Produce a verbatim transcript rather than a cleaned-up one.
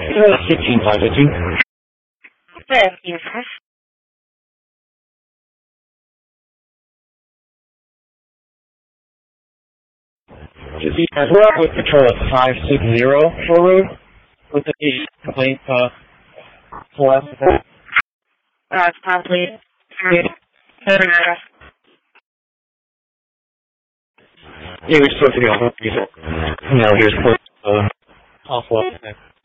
Uh, sixteen five fifteen. fifteen five. As well with control at five six zero for road with the complaint uh full out. Uh, it's probably Yeah, we're supposed to be off. You know, here's uh off.